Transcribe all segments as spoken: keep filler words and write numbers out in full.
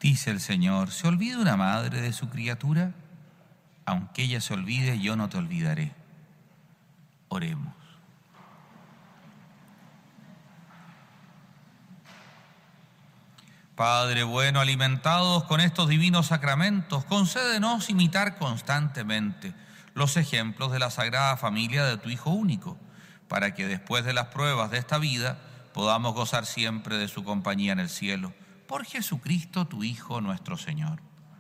Dice el Señor, ¿se olvida una madre de su criatura? Aunque ella se olvide, yo no te olvidaré. Oremos. Padre bueno, alimentados con estos divinos sacramentos, concédenos imitar constantemente los ejemplos de la Sagrada Familia de tu Hijo único, para que después de las pruebas de esta vida podamos gozar siempre de su compañía en el cielo. Por Jesucristo, tu Hijo, nuestro Señor.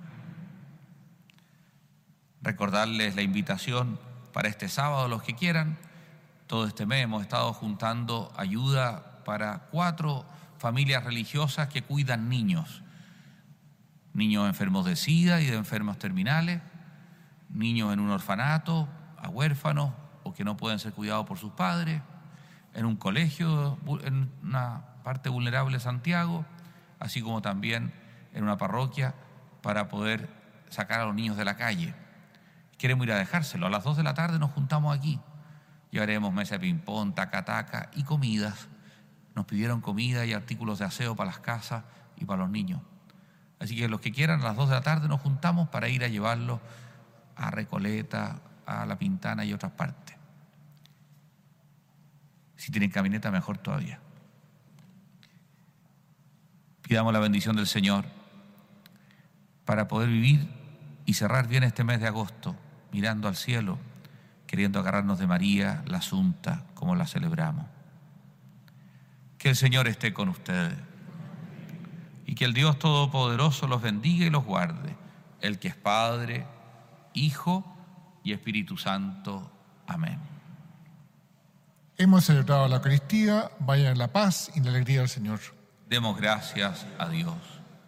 Recordarles la invitación para este sábado, los que quieran. Todo este mes hemos estado juntando ayuda para cuatro familias religiosas que cuidan niños. Niños enfermos de SIDA y de enfermos terminales, niños en un orfanato, a huérfanos o que no pueden ser cuidados por sus padres, en un colegio, en una parte vulnerable de Santiago, así como también en una parroquia para poder sacar a los niños de la calle. Queremos ir a dejárselo. A las dos de la tarde nos juntamos aquí. Llevaremos mesa de ping-pong, taca-taca y comidas. Nos pidieron comida y artículos de aseo para las casas y para los niños. Así que los que quieran, a las dos de la tarde nos juntamos para ir a llevarlos a Recoleta, a La Pintana y otras partes. Si tienen camioneta, mejor todavía. Pidamos la bendición del Señor para poder vivir y cerrar bien este mes de agosto, mirando al cielo, queriendo agarrarnos de María, la Asunta, como la celebramos. Que el Señor esté con ustedes y que el Dios Todopoderoso los bendiga y los guarde, el que es Padre, Hijo y Espíritu Santo. Amén. Hemos celebrado la Eucaristía, vayan en la paz y en la alegría del Señor. Demos gracias a Dios.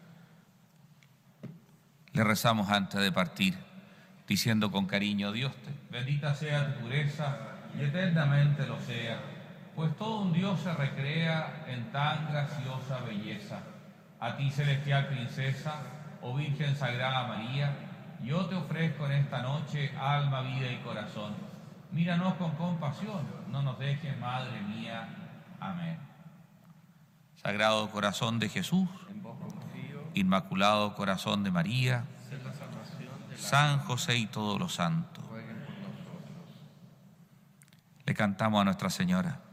Le rezamos antes de partir, diciendo con cariño, Dios te bendita sea tu pureza y eternamente lo sea, pues todo un Dios se recrea en tan graciosa belleza. A ti, celestial princesa, oh Virgen Sagrada María, yo te ofrezco en esta noche alma, vida y corazón. Míranos con compasión, no nos dejes, Madre mía. Amén. Sagrado Corazón de Jesús, Inmaculado Corazón de María, San José y todos los santos. Le cantamos a Nuestra Señora.